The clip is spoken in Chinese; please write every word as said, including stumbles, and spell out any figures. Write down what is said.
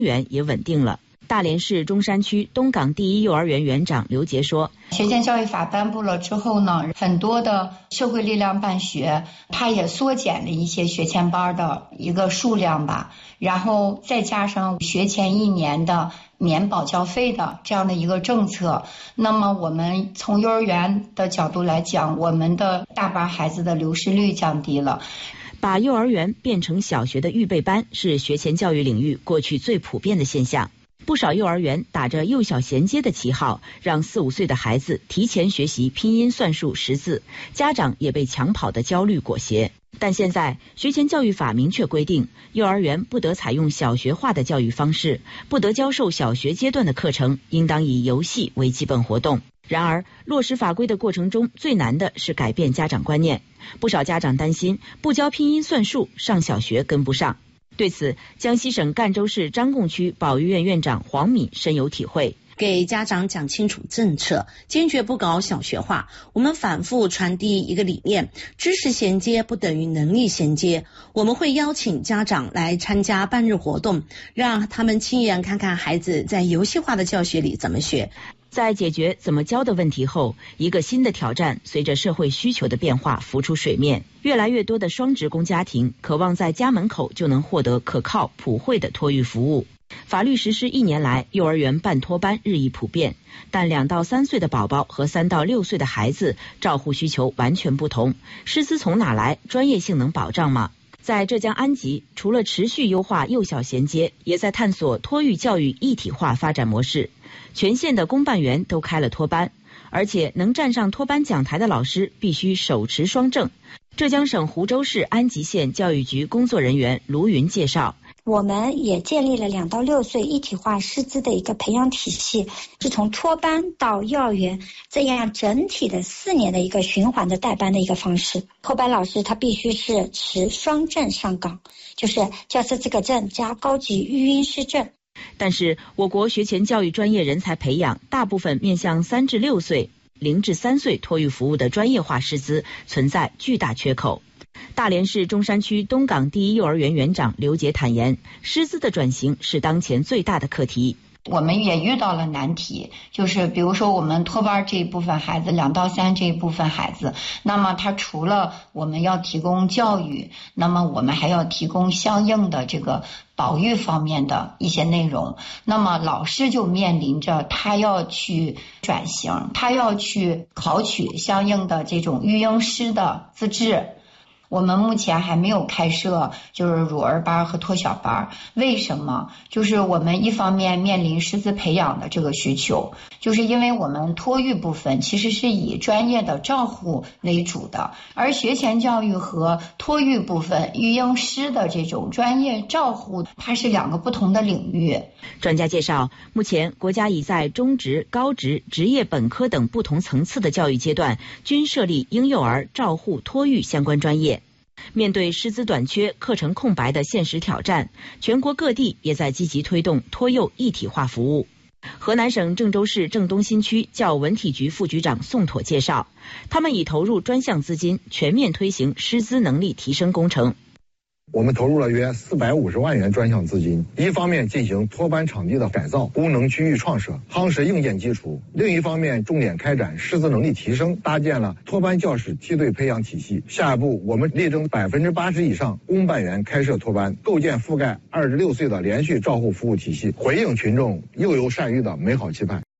园也稳定了。大连市中山区东港第一幼儿园园长刘杰说， 学前教育法颁布了之后呢，很多的社会力量办学，它也缩减了一些学前班的一个数量吧，然后再加上学前一年的免保教费的这样的一个政策，那么我们从幼儿园的角度来讲，我们的大班孩子的流失率降低了。 把幼儿园变成小学的预备班是学前教育领域过去最普遍的现象。不少幼儿园打着幼小衔接的旗号，让四五岁的孩子提前学习拼音、算术、识字，家长也被抢跑的焦虑裹挟。但现在学前教育法明确规定，幼儿园不得采用小学化的教育方式，不得教授小学阶段的课程，应当以游戏为基本活动。然而，落实法规的过程中，最难的是改变家长观念。不少家长担心，不教拼音算术，上小学跟不上。对此，江西省赣州市张贡区保育院院长黄敏深有体会。 给家长讲清楚政策，坚决不搞小学化。我们反复传递一个理念，知识衔接不等于能力衔接。我们会邀请家长来参加半日活动，让他们亲眼看看孩子在游戏化的教学里怎么学。 在解决怎么教的问题后，一个新的挑战随着社会需求的变化浮出水面。越来越多的双职工家庭渴望在家门口就能获得可靠普惠的托育服务。法律实施一年来，幼儿园办托班日益普遍，但两到三岁的宝宝和三到六岁的孩子照护需求完全不同，师资从哪来？专业性能保障吗？在浙江安吉，除了持续优化幼小衔接，也在探索托育教育一体化发展模式。全县的公办园都开了托班，而且能站上托班讲台的老师必须手持双证。浙江省湖州市安吉县教育局工作人员卢云介绍， 我们也建立了两到六岁一体化师资的一个培养体系，是从托班到幼儿园这样整体的四年的一个循环的带班的一个方式。托班老师他必须是持双证上岗，就是教师资格证加高级育婴师证。 但是我国学前教育专业人才培养大部分面向三至六岁、零至三岁托育服务的专业化师资存在巨大缺口。大连市中山区东港第一幼儿园园长刘杰坦言，师资的转型是当前最大的课题。 我们也遇到了难题，就是比如说我们托班这一部分孩子，两到三这一部分孩子，那么他除了我们要提供教育，那么我们还要提供相应的这个保育方面的一些内容。那么老师就面临着他要去转型，他要去考取相应的这种育婴师的资质。我们目前还没有开设就是乳儿班和托小班，为什么？就是我们一方面面临师资培养的这个需求，就是因为我们托育部分其实是以专业的照护为主的，而学前教育和托育部分育婴师的这种专业照护，它是两个不同的领域。 专家介绍，目前国家已在中职、高职、职业本科等不同层次的教育阶段均设立婴幼儿照护托育相关专业。面对师资短缺、课程空白的现实挑战，全国各地也在积极推动托幼一体化服务。河南省郑州市郑东新区教文体局副局长宋妥介绍，他们已投入专项资金，全面推行师资能力提升工程。 我们投入了约四百五十万元专项资金，一方面进行托班场地的改造、功能区域创设，夯实硬件基础；另一方面重点开展师资能力提升，搭建了托班教师梯队培养体系。下一步，我们力争百分之八十以上公办园开设托班，构建覆盖二至六岁的连续照护服务体系，回应群众幼游善育的美好期盼。